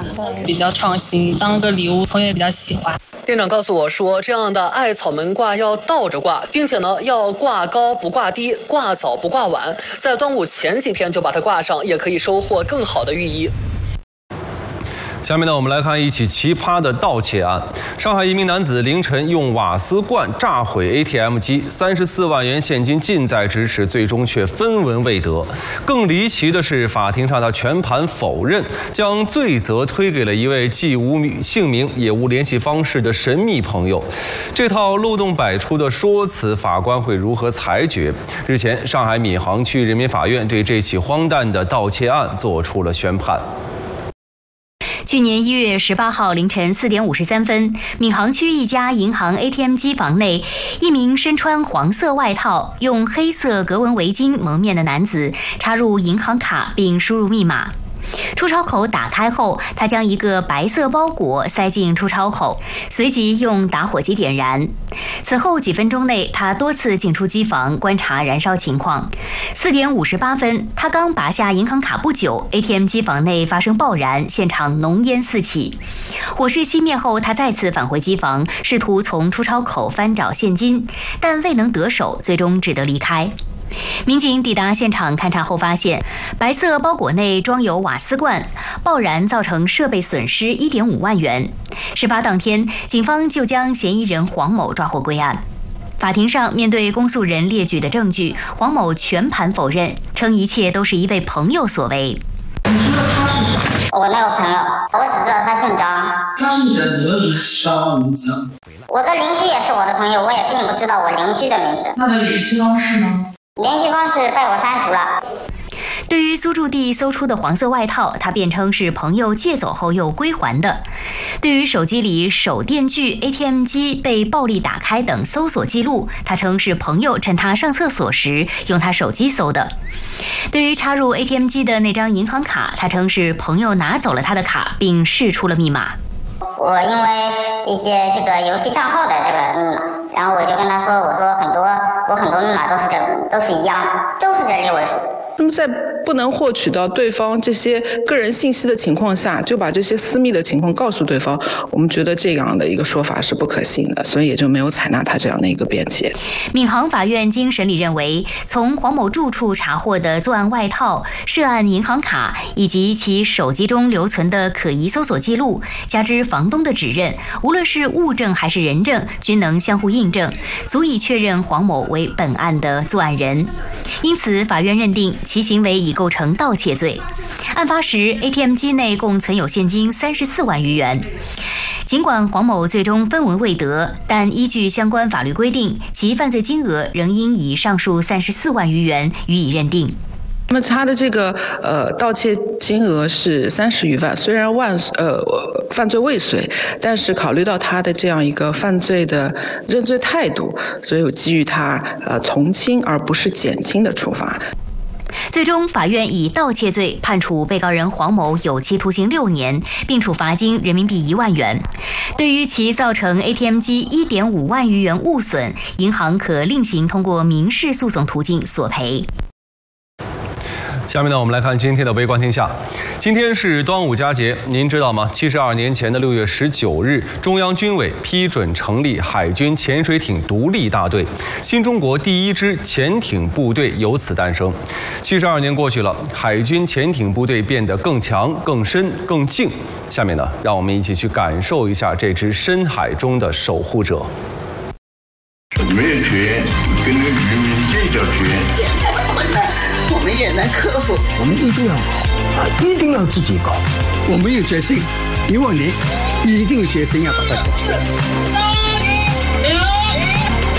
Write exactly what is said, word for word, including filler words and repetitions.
比较创新，当个礼物朋友也比较喜欢。 店长告诉我说，这样的艾草门挂要倒着挂，并且呢要挂高不挂低，挂早不挂晚，在端午前几天就把它挂上，也可以收获更好的寓意。 下面呢，我们来看一起奇葩的盗窃案。上海一名男子凌晨用瓦斯罐炸毁 A T M 机，三十四万元现金近在咫尺，最终却分文未得。更离奇的是，法庭上他全盘否认，将罪责推给了一位既无姓名也无联系方式的神秘朋友。这套漏洞百出的说辞，法官会如何裁决？日前，上海闵行区人民法院对这起荒诞的盗窃案作出了宣判。 去年一月十八号凌晨四点五十三分，闵行区一家银行 A T M 机房内，一名身穿黄色外套、用黑色格纹围巾蒙面的男子插入银行卡并输入密码。出钞口打开后，他将一个白色包裹塞进出钞口，随即用打火机点燃。此后几分钟内，他多次进出机房观察燃烧情况。四点五十八分，他刚拔下银行卡不久 ，A T M 机房内发生爆燃，现场浓烟四起。火势熄灭后，他再次返回机房，试图从出钞口翻找现金，但未能得手，最终只得离开。民警抵达现场勘查后发现，白色包裹内装有瓦斯罐，爆燃造成设备损失 一点五万元。事发当天，警方就将嫌疑人黄某抓获归案。法庭上，面对公诉人列举的证据，黄某全盘否认，称一切都是一位朋友所为。 你知道他是谁？ 我那个朋友，我只知道他姓张。 他是你的邻居啥名字？ 我的邻居也是我的朋友，我也并不知道我邻居的名字。 那他联系方式呢？ 联系方式被我删除了。 对于租住地搜出的黄色外套，他辩称是朋友借走后又归还的。对于手机里手电锯、A T M 机被暴力打开等搜索记录，他称是朋友趁他上厕所时用他手机搜的。对于插入 A T M 机的那张银行卡，他称是朋友拿走了他的卡，并释出了密码。 我因为一些这个游戏账号的这个密码，然后我就跟他说，我说很多我很多密码都是这都是一样，都是这六位数。 那么在不能获取到对方这些个人信息的情况下，就把这些私密的情况告诉对方，我们觉得这样的一个说法是不可信的，所以也就没有采纳他这样的一个辩解。 闵行法院经审理认为，从黄某住处查获的作案外套、涉案银行卡以及其手机中留存的可疑搜索记录，加之房东的指认，无论是物证还是人证，均能相互印证，足以确认黄某为本案的作案人。因此，法院认定其行为已构成盗窃罪。案发时 ，A T M 机内共存有现金三十四万余元。尽管黄某最终分文未得，但依据相关法律规定，其犯罪金额仍应以上述三十四万余元予以认定。 那么他的这个呃盗窃金额是三十余万，虽然万呃犯罪未遂，但是考虑到他的这样一个犯罪的认罪态度，所以我给予他呃从轻而不是减轻的处罚。 最终，法院以盗窃罪判处被告人黄某有期徒刑六年，并处罚金人民币一万元。对于其造成 A T M 机一点五万余元误损，银行可另行通过民事诉讼途径索赔。 下面呢，我们来看今天的微观天下。今天是端午佳节，您知道吗？七十二年前的六月十九日，中央军委批准成立海军潜水艇独立大队，新中国第一支潜艇部队由此诞生。七十二年过去了，海军潜艇部队变得更强、更深、更静。下面呢，让我们一起去感受一下这支深海中的守护者。 没有权跟那个渔民这条权。 太困难，我们也能克服。 我们一定要好，一定要自己搞。我们有决心，一万年一定有决心要把它搞起来。